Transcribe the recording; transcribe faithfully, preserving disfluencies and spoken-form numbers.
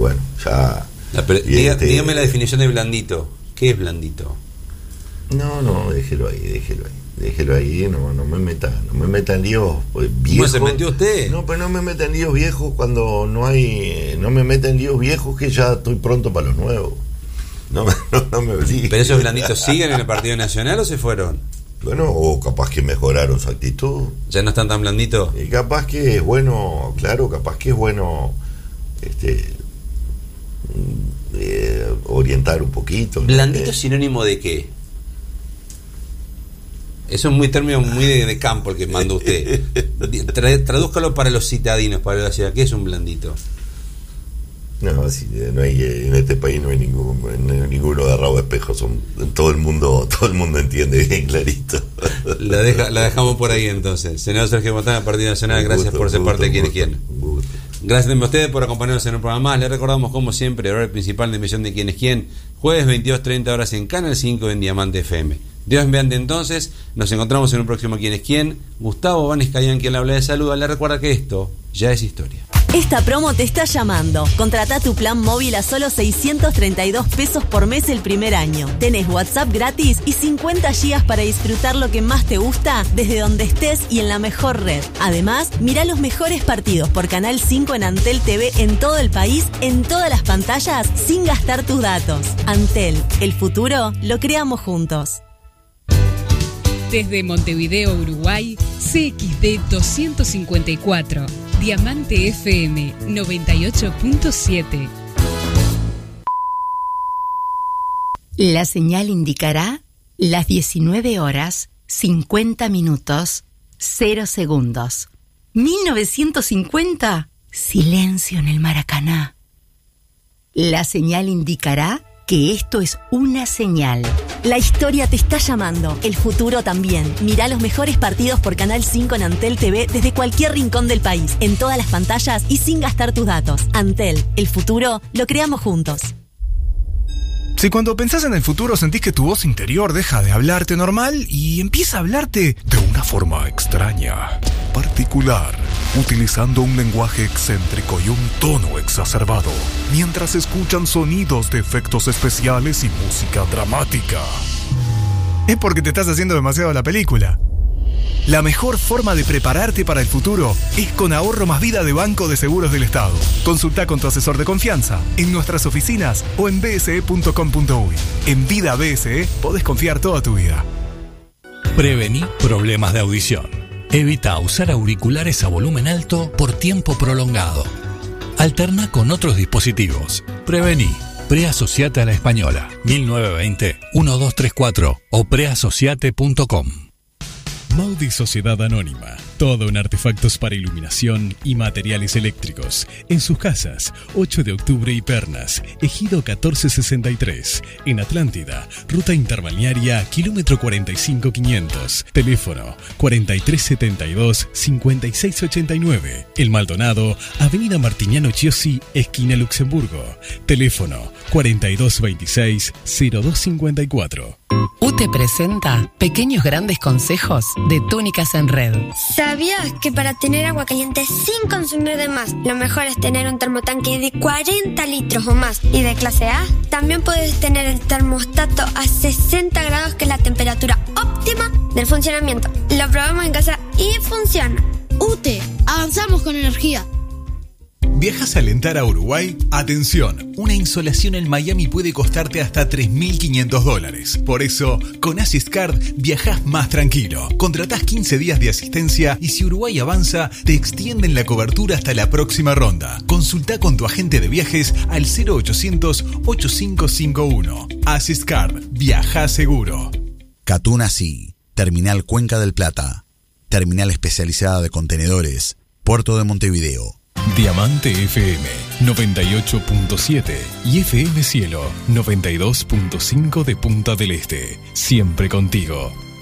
bueno, ya... No, pero diga, este, dígame la definición de blandito. ¿Qué es blandito? No, no, déjelo ahí, déjelo ahí. Déjelo ahí, no, no me meta, no me meta en líos viejos. ¿Cómo se metió usted? No, pero no me meta en líos viejos cuando no hay, no me meta en líos viejos que ya estoy pronto para los nuevos. No, no, no me obligue. ¿Pero esos blanditos siguen en el Partido Nacional o se fueron? Bueno, o capaz que mejoraron su actitud. ¿Ya no están tan blanditos? Y capaz que es bueno, claro, capaz que es bueno, este, eh, orientar un poquito. ¿Blandito eh. es sinónimo de qué? Eso es muy término muy de, de campo el que mandó usted. Tra, tradúzcalo para los citadinos, para la ciudad. ¿Qué es un blandito? No, sí, no hay, en este país no hay ningún, no hay ninguno agarrado de espejo. Son, todo el mundo, todo el mundo entiende bien clarito. La, deja, la dejamos por ahí entonces. Senador Sergio Montana, Partido Nacional, un gracias gusto, por ser gusto, parte de Quienes Quieren. Gracias a ustedes por acompañarnos en un programa más. Les recordamos, como siempre, el horario principal de emisión de Quienes Quieren, jueves veintidós treinta horas en Canal cinco en Diamante F M. Dios mediante entonces, nos encontramos en un próximo Quién es Quién. Gustavo Vanes Cayán, quien le habla de salud, le recuerda que esto ya es historia. Esta promo te está llamando. Contratá tu plan móvil a solo seiscientos treinta y dos pesos por mes el primer año. Tenés WhatsApp gratis y cincuenta gigas para disfrutar lo que más te gusta desde donde estés y en la mejor red. Además, mirá los mejores partidos por Canal cinco en Antel T V en todo el país, en todas las pantallas, sin gastar tus datos. Antel, el futuro lo creamos juntos. Desde Montevideo, Uruguay, C X D doscientos cincuenta y cuatro, Diamante F M noventa y ocho punto siete. La señal indicará las diecinueve horas, cincuenta minutos, cero segundos. mil novecientos cincuenta, silencio en el Maracaná. La señal indicará que esto es una señal. La historia te está llamando, el futuro también. Mirá los mejores partidos por Canal cinco en Antel T V desde cualquier rincón del país, en todas las pantallas y sin gastar tus datos. Antel, el futuro lo creamos juntos. Si cuando pensás en el futuro sentís que tu voz interior deja de hablarte normal y empieza a hablarte de una forma extraña, particular, utilizando un lenguaje excéntrico y un tono exacerbado, mientras escuchan sonidos de efectos especiales y música dramática, es porque te estás haciendo demasiado la película. La mejor forma de prepararte para el futuro es con Ahorro Más Vida de Banco de Seguros del Estado. Consulta con tu asesor de confianza en nuestras oficinas o en b s e punto com punto u y. En Vida B S E podés confiar toda tu vida. Prevení problemas de audición. Evita usar auriculares a volumen alto por tiempo prolongado. Alterna con otros dispositivos. Prevení. Preasociate a la Española. mil novecientos veinte, doce treinta y cuatro o preasociate punto com. Maudi Sociedad Anónima. Todo en artefactos para iluminación y materiales eléctricos. En sus casas, ocho de octubre y Pernas, Ejido catorce sesenta y tres. En Atlántida, Ruta Interbalnearia, kilómetro cuarenta y cinco quinientos. Teléfono cuarenta y tres setenta y dos, cincuenta y seis ochenta y nueve. El Maldonado, Avenida Martiniano Chiosi, esquina Luxemburgo. Teléfono cuarenta y dos veintiséis, cero dos cincuenta y cuatro. U T E presenta Pequeños Grandes Consejos de Túnicas en Red. ¿Sabías que para tener agua caliente sin consumir de más, lo mejor es tener un termotanque de cuarenta litros o más y de clase A? También puedes tener el termostato a sesenta grados, que es la temperatura óptima del funcionamiento. Lo probamos en casa y funciona. U T E, avanzamos con energía. ¿Viajas a alentar a Uruguay? Atención, una insolación en Miami puede costarte hasta tres mil quinientos dólares. Por eso, con Asistcard viajás más tranquilo. Contratás quince días de asistencia y si Uruguay avanza, te extienden la cobertura hasta la próxima ronda. Consultá con tu agente de viajes al cero ochocientos, ochenta y cinco cincuenta y uno. Asistcard, viajá seguro. Catuna Sí, Terminal Cuenca del Plata, Terminal Especializada de Contenedores, Puerto de Montevideo. Diamante F M noventa y ocho punto siete y F M Cielo noventa y dos punto cinco de Punta del Este. Siempre contigo.